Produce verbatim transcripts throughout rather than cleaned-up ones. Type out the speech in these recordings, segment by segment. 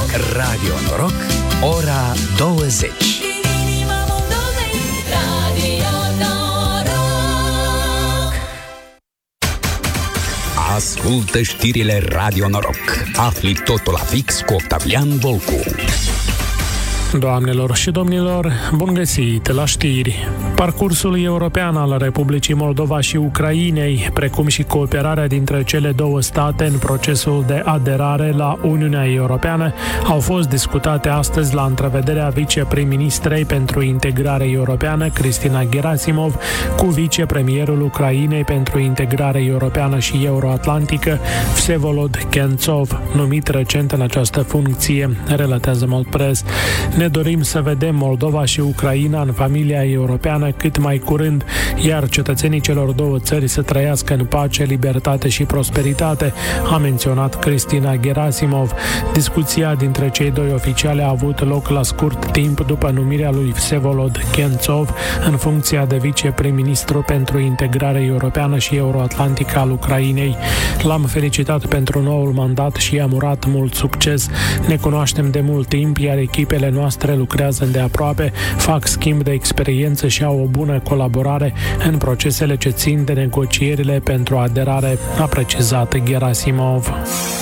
Radio Noroc, ora douăzeci. Ascultă știrile Radio Noroc. Afli totul la fix cu Octavian Volcu. Doamnelor și domnilor, bun găsit la știri! Parcursul european al Republicii Moldova și Ucrainei, precum și cooperarea dintre cele două state în procesul de aderare la Uniunea Europeană, au fost discutate astăzi la întrevederea viceprim-ministrei pentru integrare europeană, Cristina Gerasimov, cu vicepremierul Ucrainei pentru integrare europeană și euroatlantică, Vsevolod Kentsov, numit recent în această funcție, relatează Moldpress. Ne dorim să vedem Moldova și Ucraina în familia europeană cât mai curând, iar cetățenii celor două țări să trăiască în pace, libertate și prosperitate, a menționat Cristina Gerasimov. Discuția dintre cei doi oficiali a avut loc la scurt timp după numirea lui Vsevolod Kentsov în funcția de viceprim-ministru pentru integrare europeană și euroatlantică al Ucrainei. L-am felicitat pentru noul mandat și i-am urat mult succes. Ne cunoaștem de mult timp, iar echipele noastre lucrează îndeaproape, fac schimb de experiență și au o bună colaborare în procesele ce țin de negocierile pentru aderare, a precizat Gerasimov.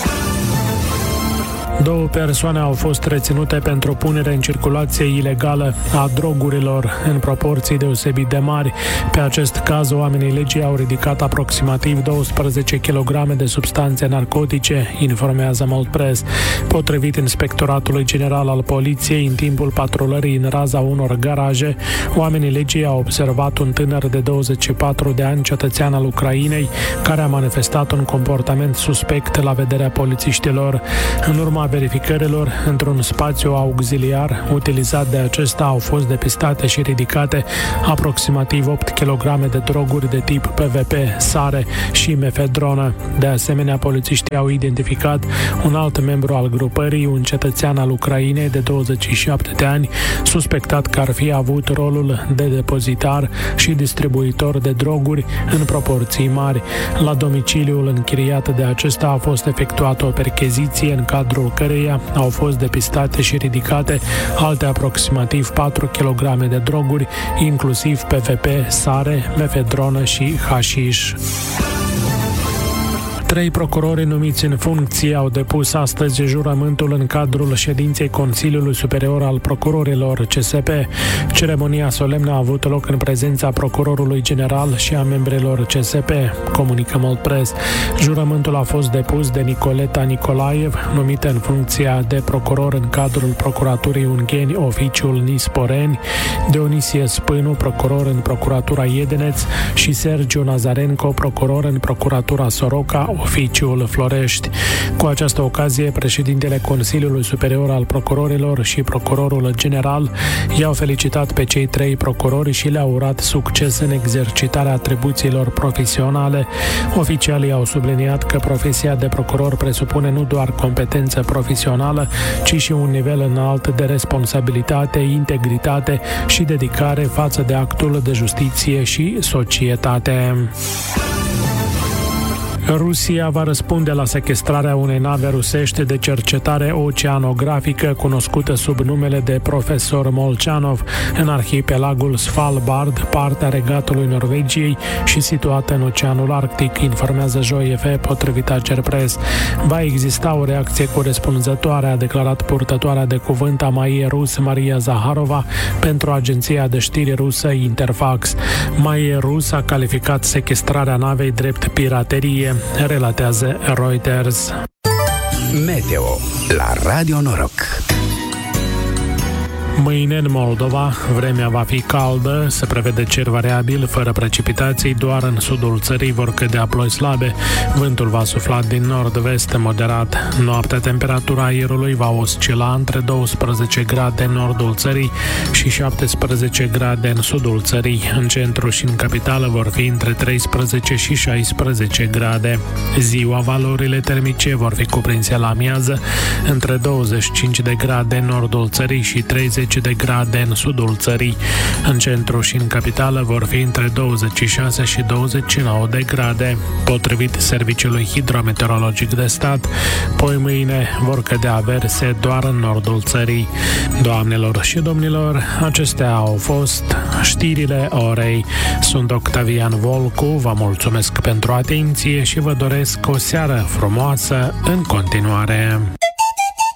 Două persoane au fost reținute pentru punere în circulație ilegală a drogurilor în proporții deosebit de mari. Pe acest caz, oamenii legii au ridicat aproximativ douăsprezece kilograme de substanțe narcotice, informează Moldpress. Potrivit Inspectoratului General al Poliției, în timpul patrulării în raza unor garaje, oamenii legii au observat un tânăr de douăzeci și patru de ani, cetățean al Ucrainei, care a manifestat un comportament suspect la vederea polițiștilor. În urma verificărilor, într-un spațiu auxiliar utilizat de acesta, au fost depistate și ridicate aproximativ opt kilograme de droguri de tip P V P, sare și mefedronă. De asemenea, polițiștii au identificat un alt membru al grupării, un cetățean al Ucrainei de douăzeci și șapte de ani, suspectat că ar fi avut rolul de depozitar și distribuitor de droguri în proporții mari. La domiciliul închiriat de acesta a fost efectuată o percheziție în cadrul căreia au fost depistate și ridicate alte aproximativ patru kilograme de droguri, inclusiv P V P, sare, mefedronă și hașiș. Trei procurori numiți în funcție au depus astăzi jurământul în cadrul ședinței Consiliului Superior al Procurorilor, C S P. Ceremonia solemnă a avut loc în prezența procurorului general și a membrilor C S P, comunică Moldpress. Jurământul a fost depus de Nicoleta Nicolaev, numită în funcția de procuror în cadrul Procuraturii Ungheni, oficiul Nisporeni, Dionisie Spânu, procuror în Procuratura Iedeneț și Sergiu Nazarenco, procuror în Procuratura Soroca, oficiul Florești. Cu această ocazie, președintele Consiliului Superior al Procurorilor și procurorul general i-au felicitat pe cei trei procurori și le-au urat succes în exercitarea atribuțiilor profesionale. Oficialii au subliniat că profesia de procuror presupune nu doar competență profesională, ci și un nivel înalt de responsabilitate, integritate și dedicare față de actul de justiție și societate. Rusia va răspunde la sechestrarea unei nave rusești de cercetare oceanografică cunoscută sub numele de Profesor Molchanov în arhipelagul Svalbard, partea regatului Norvegiei și situată în Oceanul Arctic, informează Joi F, potrivit Acerpress. Va exista o reacție corespunzătoare, a declarat purtătoarea de cuvânt a M A I E rus Maria Zaharova pentru agenția de știri rusă Interfax. M A I E rus a calificat sechestrarea navei drept piraterie, relatează Reuters. Meteo la Radio Noroc. Mâine în Moldova, vremea va fi caldă, se prevede cer variabil, fără precipitații, doar în sudul țării vor cădea ploi slabe. Vântul va sufla din nord-vest moderat. Noaptea, temperatura aerului va oscila între douăsprezece grade în nordul țării și șaptesprezece grade în sudul țării. În centru și în capitală vor fi între treisprezece și șaisprezece grade. Ziua, valorile termice vor fi cuprinse la amiază între douăzeci și cinci de grade în nordul țării și treizeci nouăsprezece de grade în sudul țării. În centru și în capitală vor fi între douăzeci și șase și douăzeci și nouă de grade. Potrivit Serviciului Hidrometeorologic de Stat, poi mâine vor cădea averse doar în nordul țării. Doamnelor și domnilor, acestea au fost știrile orei. Sunt Octavian Volcu, vă mulțumesc pentru atenție și vă doresc o seară frumoasă în continuare.